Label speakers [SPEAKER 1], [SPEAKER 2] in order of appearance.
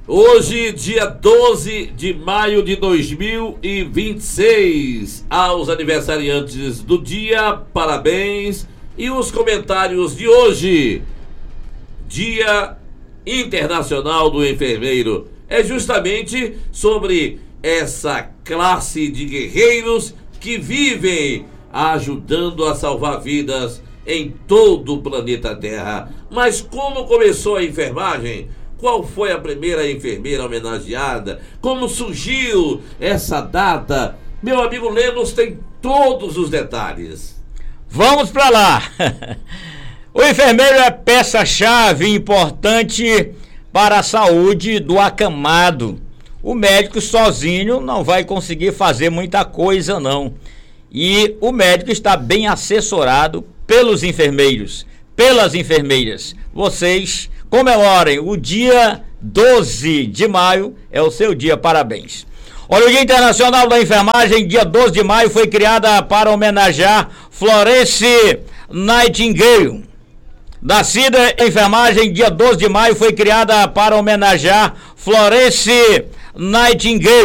[SPEAKER 1] Hoje, dia 12 de maio de 2026, aos aniversariantes do dia, parabéns. E os comentários de hoje, Dia Internacional do Enfermeiro, é justamente sobre essa classe de guerreiros que vivem ajudando a salvar vidas em todo o planeta Terra. Mas como começou a enfermagem? Qual foi a primeira enfermeira homenageada? Como surgiu essa data? Meu amigo Lemos tem todos os detalhes.
[SPEAKER 2] Vamos para lá. O enfermeiro é peça-chave importante para a saúde do acamado. O médico sozinho não vai conseguir fazer muita coisa, não. E o médico está bem assessorado pelos enfermeiros, pelas enfermeiras. Vocês comemorem o dia 12 de maio, é o seu dia, parabéns. Olha, o Dia Internacional da Enfermagem, dia 12 de maio, foi criada para homenagear Florence Nightingale. Nascida em enfermagem, dia 12 de maio, foi criada para homenagear Florence Nightingale.